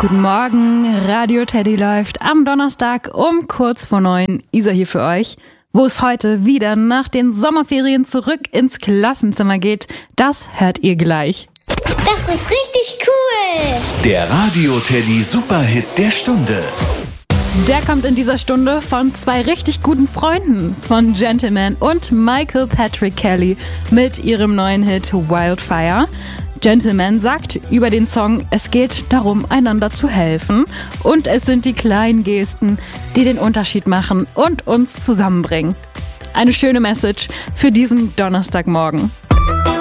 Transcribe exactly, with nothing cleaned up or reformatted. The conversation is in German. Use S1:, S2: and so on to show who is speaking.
S1: Guten Morgen, Radio Teddy läuft am Donnerstag um kurz vor neun. Isa hier für euch. Wo es heute wieder nach den Sommerferien zurück ins Klassenzimmer geht, das hört ihr gleich.
S2: Das ist richtig cool!
S3: Der Radio Teddy Superhit der Stunde.
S1: Der kommt in dieser Stunde von zwei richtig guten Freunden, von Gentleman und Michael Patrick Kelly mit ihrem neuen Hit Wildfire. Gentleman sagt über den Song, es geht darum, einander zu helfen, und es sind die kleinen Gesten, die den Unterschied machen und uns zusammenbringen. Eine schöne Message für diesen Donnerstagmorgen.